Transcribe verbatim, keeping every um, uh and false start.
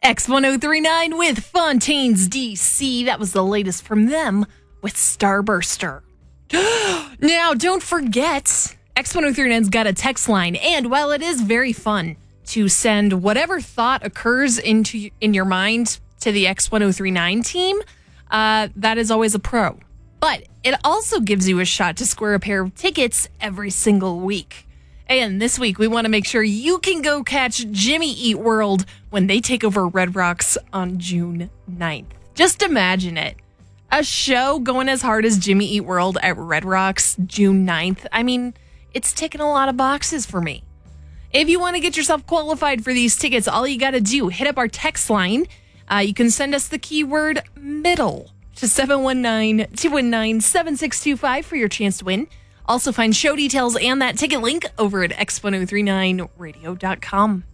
X ten thirty-nine with Fontaine's D C. That was the latest from them with Starburster. Now, don't forget, X ten thirty-nine's got a text line, and while it is very fun to send whatever thought occurs into in your mind to the X ten thirty-nine team, uh, that is always a pro. But it also gives you a shot to score a pair of tickets every single week. And this week, we want to make sure you can go catch Jimmy Eat World when they take over Red Rocks on June ninth. Just imagine it. A show going as hard as Jimmy Eat World at Red Rocks June ninth. I mean, it's ticking a lot of boxes for me. If you want to get yourself qualified for these tickets, all you got to do, hit up our text line. Uh, you can send us the keyword MIDDLE to seven one nine, two one nine, seven six two five for your chance to win. Also find show details and that ticket link over at X ten thirty-nine radio dot com.